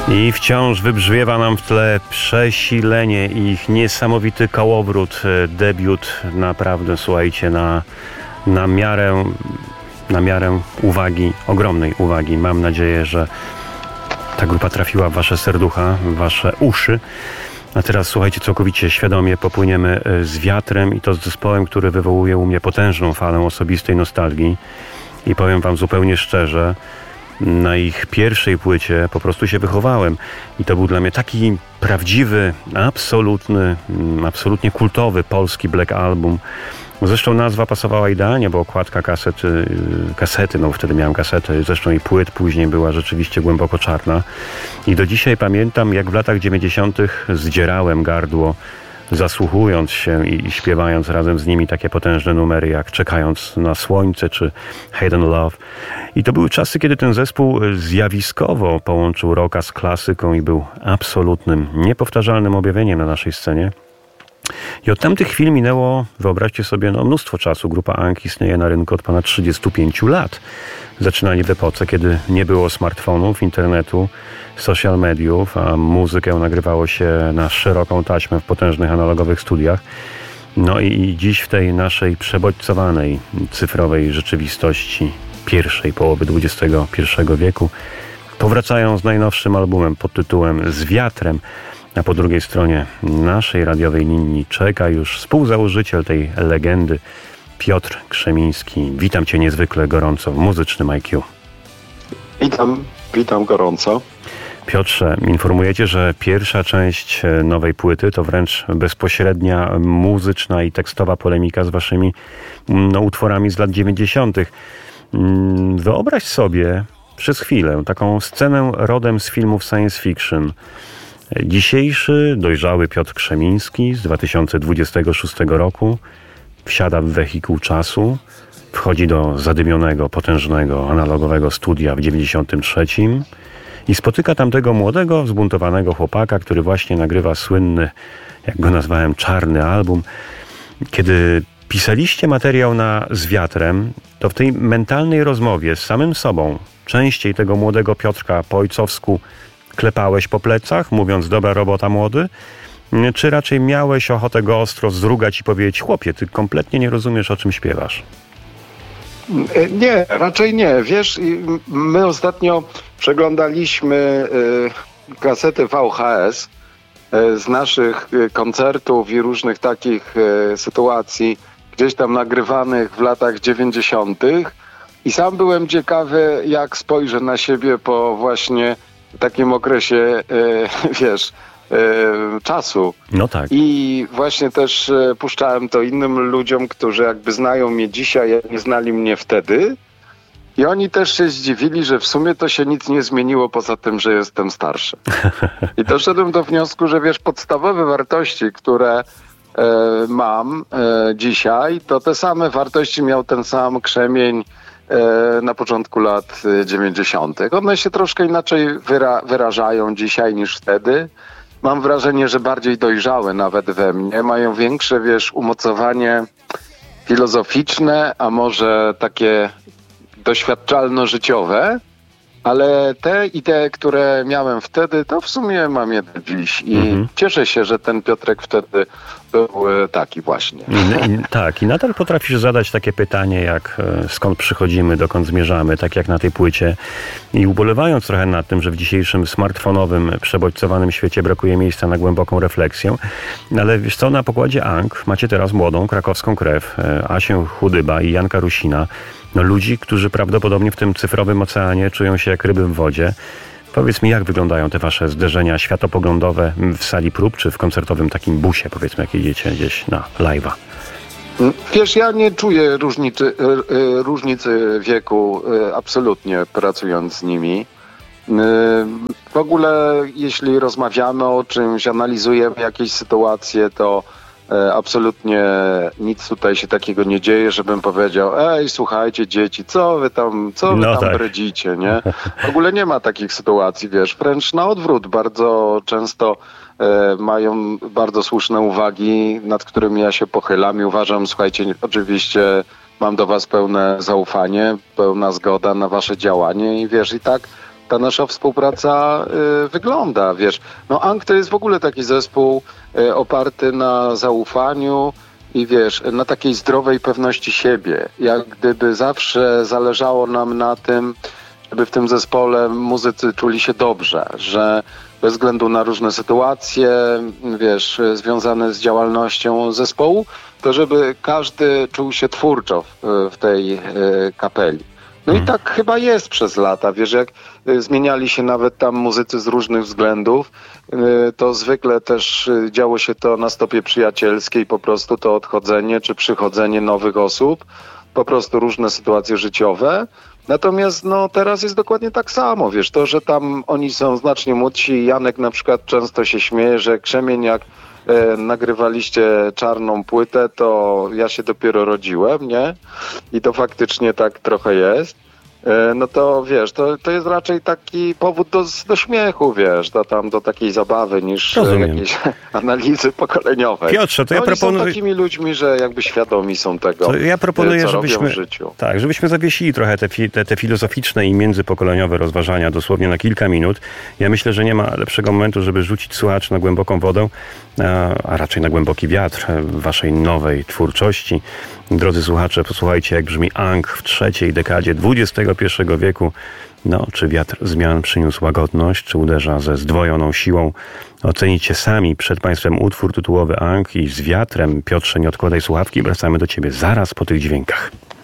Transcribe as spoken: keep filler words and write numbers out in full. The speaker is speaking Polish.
I wciąż wybrzmiewa nam w tle przesilenie i ich niesamowity kołowrót, debiut naprawdę, słuchajcie, na, na miarę, na miarę uwagi, ogromnej uwagi. Mam nadzieję, że ta grupa trafiła w wasze serducha, w wasze uszy. A teraz, słuchajcie, całkowicie świadomie popłyniemy z wiatrem i to z zespołem, który wywołuje u mnie potężną falę osobistej nostalgii. I powiem wam zupełnie szczerze, na ich pierwszej płycie po prostu się wychowałem i to był dla mnie taki prawdziwy, absolutny, absolutnie kultowy polski Black Album. Zresztą nazwa pasowała idealnie, bo okładka kasety, kasety, no wtedy miałem kasety, zresztą i płyt później była rzeczywiście głęboko czarna. I do dzisiaj pamiętam, jak w latach dziewięćdziesiątych zdzierałem gardło, zasłuchując się i, i śpiewając razem z nimi takie potężne numery jak Czekając na słońce czy Hidden Love. I to były czasy, kiedy ten zespół zjawiskowo połączył rocka z klasyką i był absolutnym, niepowtarzalnym objawieniem na naszej scenie. I od tamtych chwil minęło, wyobraźcie sobie, no, mnóstwo czasu. Grupa Anki istnieje na rynku od ponad trzydziestu pięciu lat. Zaczynali w epoce, kiedy nie było smartfonów, internetu, social mediów, a muzykę nagrywało się na szeroką taśmę w potężnych analogowych studiach. No i dziś w tej naszej przebodźcowanej cyfrowej rzeczywistości pierwszej połowy dwudziestego pierwszego wieku powracają z najnowszym albumem pod tytułem Z wiatrem. A po drugiej stronie naszej radiowej linii czeka już współzałożyciel tej legendy, Piotr Krzemiński. Witam cię niezwykle gorąco w Muzycznym I Q. Witam, witam gorąco. Piotrze, informujecie, że pierwsza część nowej płyty to wręcz bezpośrednia muzyczna i tekstowa polemika z waszymi no, utworami z lat dziewięćdziesiątych. Wyobraź sobie przez chwilę taką scenę rodem z filmów science fiction. Dzisiejszy, dojrzały Piotr Krzemiński z dwa tysiące dwudziestego szóstego roku wsiada w wehikuł czasu, wchodzi do zadymionego, potężnego, analogowego studia w dziewięćdziesiątym trzecim i spotyka tamtego młodego, zbuntowanego chłopaka, który właśnie nagrywa słynny, jak go nazwałem, czarny album. Kiedy pisaliście materiał na Z wiatrem, to w tej mentalnej rozmowie z samym sobą częściej tego młodego Piotrka po ojcowsku klepałeś po plecach, mówiąc dobra robota młody, czy raczej miałeś ochotę go ostro zrugać i powiedzieć: chłopie, ty kompletnie nie rozumiesz, o czym śpiewasz? Nie, raczej nie. Wiesz, my ostatnio przeglądaliśmy kasety V H S z naszych koncertów i różnych takich sytuacji gdzieś tam nagrywanych w latach dziewięćdziesiątych i sam byłem ciekawy, jak spojrzę na siebie po właśnie w takim okresie, e, wiesz, e, czasu. No tak. I właśnie też e, puszczałem to innym ludziom, którzy jakby znają mnie dzisiaj, a nie znali mnie wtedy. I oni też się zdziwili, że w sumie to się nic nie zmieniło poza tym, że jestem starszy. I doszedłem do wniosku, że wiesz, podstawowe wartości, które e, mam e, dzisiaj, to te same wartości miał ten sam Krzemień na początku lat dziewięćdziesiątych. One się troszkę inaczej wyra- wyrażają dzisiaj niż wtedy. Mam wrażenie, że bardziej dojrzałe nawet we mnie. Mają większe, wiesz, umocowanie filozoficzne, a może takie doświadczalno-życiowe. Ale te i te, które miałem wtedy, to w sumie mam je do dziś. I mhm. cieszę się, że ten Piotrek wtedy był taki właśnie. I, i, tak, i nadal potrafisz zadać takie pytanie, jak skąd przychodzimy, dokąd zmierzamy, tak jak na tej płycie. I ubolewając trochę nad tym, że w dzisiejszym smartfonowym, przebodźcowanym świecie brakuje miejsca na głęboką refleksję. Ale wiesz co, na pokładzie Ank macie teraz młodą, krakowską krew, Asię Chudyba i Janka Rusina. No, ludzi, którzy prawdopodobnie w tym cyfrowym oceanie czują się jak ryby w wodzie. Powiedz mi, jak wyglądają te wasze zderzenia światopoglądowe w sali prób, czy w koncertowym takim busie, powiedzmy, jak jedziecie gdzieś na live'a? Wiesz, ja nie czuję różnicy, różnicy wieku absolutnie, pracując z nimi. W ogóle, jeśli rozmawiamy o czymś, analizujemy jakieś sytuacje, to absolutnie nic tutaj się takiego nie dzieje, żebym powiedział: ej, słuchajcie dzieci, co wy tam, co wy no tam tak. bredzicie, nie? W ogóle nie ma takich sytuacji, wiesz, wręcz na odwrót, bardzo często e, mają bardzo słuszne uwagi, nad którymi ja się pochylam i uważam, słuchajcie, oczywiście mam do was pełne zaufanie, pełna zgoda na wasze działanie i wiesz, i tak ta nasza współpraca y, wygląda, wiesz. No Ang to jest w ogóle taki zespół y, oparty na zaufaniu i wiesz, na takiej zdrowej pewności siebie. Jak gdyby zawsze zależało nam na tym, żeby w tym zespole muzycy czuli się dobrze, że bez względu na różne sytuacje, wiesz, związane z działalnością zespołu, to żeby każdy czuł się twórczo w, w tej y, kapeli. No i tak chyba jest przez lata, wiesz, jak y, zmieniali się nawet tam muzycy z różnych względów, y, to zwykle też y, działo się to na stopie przyjacielskiej, po prostu to odchodzenie czy przychodzenie nowych osób, po prostu różne sytuacje życiowe. Natomiast no teraz jest dokładnie tak samo, wiesz, to, że tam oni są znacznie młodsi, Janek na przykład często się śmieje, że Krzemień jak e, nagrywaliście Czarną płytę, to ja się dopiero rodziłem, nie? I to faktycznie tak trochę jest. E, no to wiesz, to, to jest raczej taki powód do, do śmiechu, wiesz, do, tam, do takiej zabawy niż e, jakieś analizy pokoleniowe. Piotrze, to ja no, proponuję... Oni są takimi ludźmi, że jakby świadomi są tego, to ja proponuję, co żebyśmy, robią w życiu. Tak, żebyśmy zawiesili trochę te, te, te filozoficzne i międzypokoleniowe rozważania dosłownie na kilka minut. Ja myślę, że nie ma lepszego momentu, żeby rzucić słuchaczy na głęboką wodę, a, a raczej na głęboki wiatr waszej nowej twórczości. Drodzy słuchacze, posłuchajcie, jak brzmi Ang w trzeciej dekadzie dwudziestego pierwszego wieku. No, czy wiatr zmian przyniósł łagodność, czy uderza ze zdwojoną siłą? Ocenicie sami. Przed państwem utwór tytułowy Ang i z wiatrem. Piotrze, nie odkładaj słuchawki, wracamy do ciebie zaraz po tych dźwiękach.